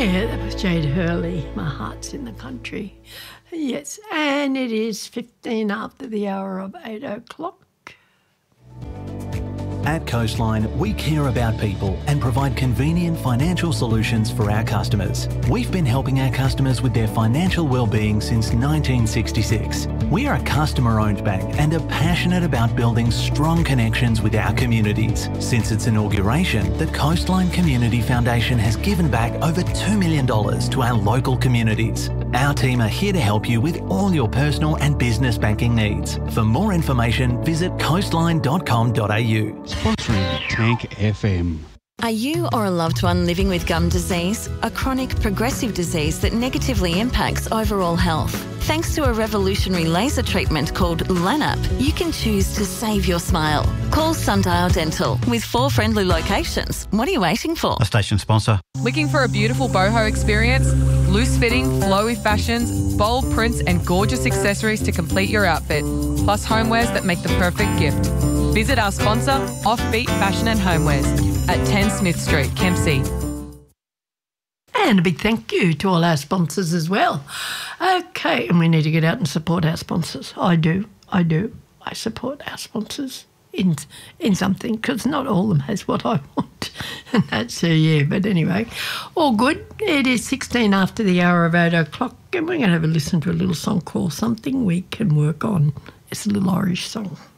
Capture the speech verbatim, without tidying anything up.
Yeah, that was Jade Hurley. My heart's in the country. Yes, and it is fifteen after the hour of eight o'clock. At Coastline, we care about people and provide convenient financial solutions for our customers. We've been helping our customers with their financial well-being since nineteen sixty-six. We are a customer-owned bank and are passionate about building strong connections with our communities. Since its inauguration, the Coastline Community Foundation has given back over two million dollars to our local communities. Our team are here to help you with all your personal and business banking needs. For more information, visit coastline dot com dot a u. Sponsoring Tank F M. Are you or a loved one living with gum disease, a chronic progressive disease that negatively impacts overall health? Thanks to a revolutionary laser treatment called LANAP, you can choose to save your smile. Call Sundial Dental with four friendly locations. What are you waiting for? A station sponsor. Looking for a beautiful boho experience? Loose fitting, flowy fashions, bold prints and gorgeous accessories to complete your outfit, plus homewares that make the perfect gift. Visit our sponsor, Offbeat Fashion and Homewares, at ten Smith Street, Kempsey. And a big thank you to all our sponsors as well. Okay, and we need to get out and support our sponsors. I do, I do. I support our sponsors in in something, because not all of them has what I want. And that's, uh, yeah, but anyway, all good. It is sixteen after the hour of eight o'clock, and we're going to have a listen to a little song called Something We Can Work On. It's a little Irish song.